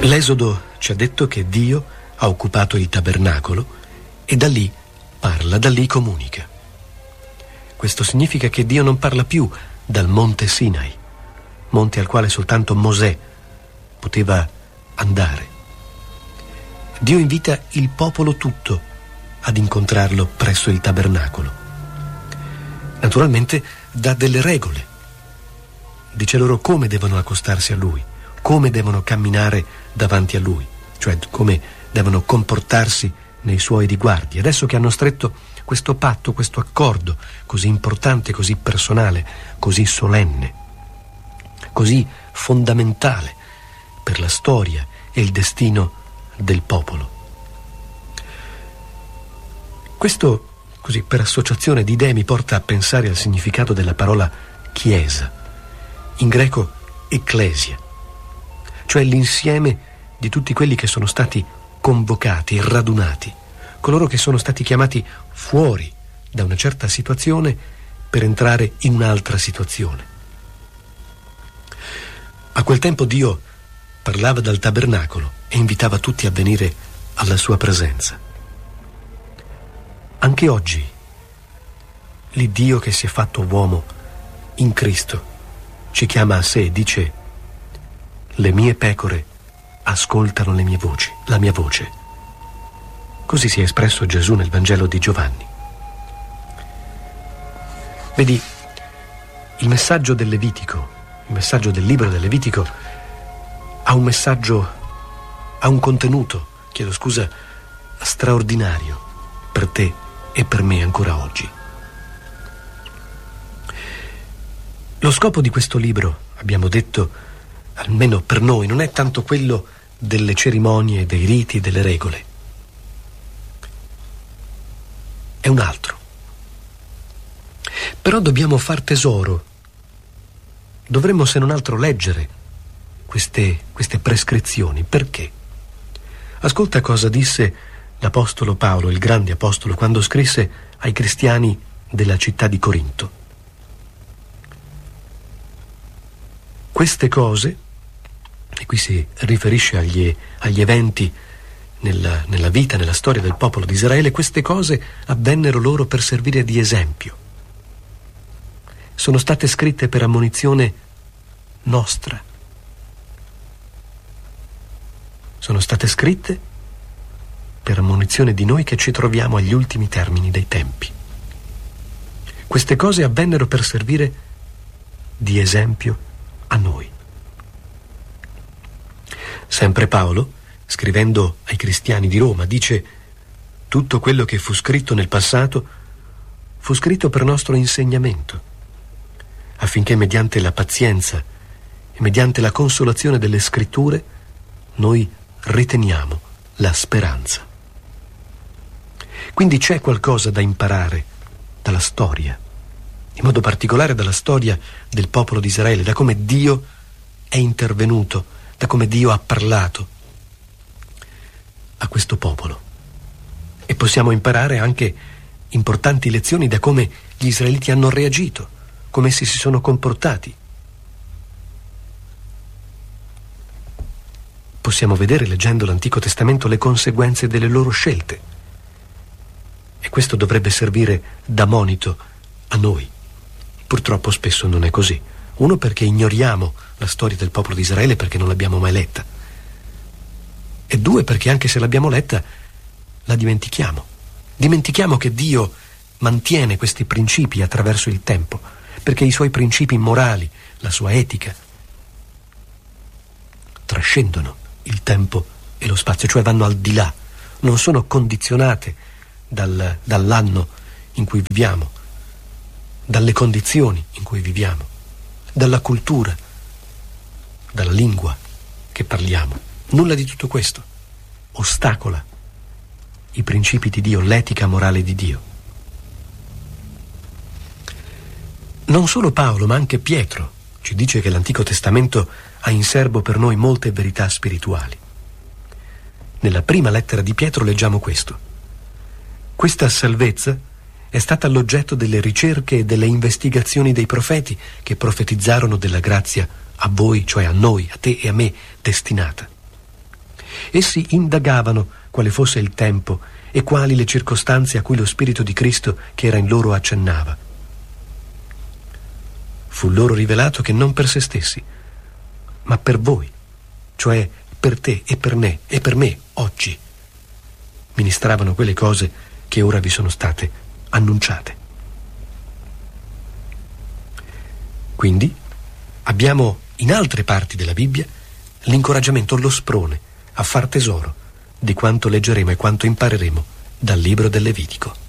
L'Esodo ci ha detto che Dio ha occupato il tabernacolo e da lì parla, da lì comunica. Questo significa che Dio non parla più dal monte Sinai, monte al quale soltanto Mosè poteva andare. Dio invita il popolo tutto ad incontrarlo presso il tabernacolo. Naturalmente dà delle regole. Dice loro come devono accostarsi a Lui, come devono camminare davanti a Lui, cioè come devono comportarsi nei Suoi riguardi. Adesso che hanno stretto questo patto, questo accordo così importante, così personale, così solenne, così fondamentale per la storia e il destino del popolo. Questo, così per associazione di idee, mi porta a pensare al significato della parola chiesa, in greco ecclesia, cioè l'insieme di tutti quelli che sono stati convocati, radunati, coloro che sono stati chiamati fuori da una certa situazione per entrare in un'altra situazione. A quel tempo Dio parlava dal tabernacolo e invitava tutti a venire alla sua presenza. Anche oggi l'Iddio che si è fatto uomo in Cristo ci chiama a sé e dice: le mie pecore ascoltano le mie voci, la mia voce. Così si è espresso Gesù nel Vangelo di Giovanni. Vedi, il messaggio del Levitico, il messaggio del libro del Levitico ha un messaggio, ha un contenuto, straordinario per te e per me ancora oggi. Lo scopo di questo libro, abbiamo detto, almeno per noi, non è tanto quello delle cerimonie, dei riti, delle regole. È un altro. Però dobbiamo far tesoro. Dovremmo, se non altro, leggere queste prescrizioni. Perché? Ascolta cosa disse l'Apostolo Paolo, il grande Apostolo, quando scrisse ai cristiani della città di Corinto. Queste cose, e qui si riferisce agli eventi nella vita, nella storia del popolo di Israele, queste cose avvennero loro per servire di esempio. Sono state scritte per ammonizione nostra. Sono state scritte per ammonizione di noi che ci troviamo agli ultimi termini dei tempi. Queste cose avvennero per servire di esempio a noi. Sempre Paolo, scrivendo ai cristiani di Roma, dice: tutto quello che fu scritto nel passato fu scritto per nostro insegnamento, affinché mediante la pazienza e mediante la consolazione delle scritture noi riteniamo la speranza. Quindi c'è qualcosa da imparare dalla storia, in modo particolare dalla storia del popolo di Israele, da come Dio è intervenuto, da come Dio ha parlato a questo popolo. E possiamo imparare anche importanti lezioni da come gli israeliti hanno reagito, come essi si sono comportati. Possiamo vedere, leggendo l'Antico Testamento, le conseguenze delle loro scelte. E questo dovrebbe servire da monito a noi. Purtroppo spesso non è così. Uno, perché ignoriamo la storia del popolo di Israele perché non l'abbiamo mai letta. E due, perché anche se l'abbiamo letta la dimentichiamo. Dimentichiamo che Dio mantiene questi principi attraverso il tempo, perché i suoi principi morali, la sua etica, trascendono il tempo e lo spazio, cioè vanno al di là, non sono condizionate dall'anno in cui viviamo, dalle condizioni in cui viviamo, dalla cultura, dalla lingua che parliamo. Nulla di tutto questo ostacola i principi di Dio, l'etica morale di Dio. Non solo Paolo, ma anche Pietro ci dice che l'Antico Testamento ha in serbo per noi molte verità spirituali. Nella prima lettera di Pietro leggiamo questo: questa salvezza è stata l'oggetto delle ricerche e delle investigazioni dei profeti che profetizzarono della grazia a voi, cioè a noi, a te e a me, destinata. Essi indagavano quale fosse il tempo e quali le circostanze a cui lo Spirito di Cristo che era in loro accennava. Fu loro rivelato che non per se stessi, ma per voi, cioè per te e per me oggi, ministravano quelle cose che ora vi sono state annunciate. Quindi abbiamo in altre parti della Bibbia l'incoraggiamento, lo sprone a far tesoro di quanto leggeremo e quanto impareremo dal libro del Levitico.